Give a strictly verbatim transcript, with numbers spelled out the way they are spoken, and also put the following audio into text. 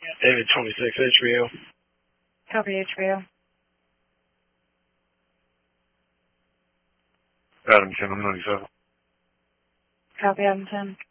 David twenty-six, H B O. Copy, H B O. Adam ten, I'm ninety-seven. Copy, Adam ten.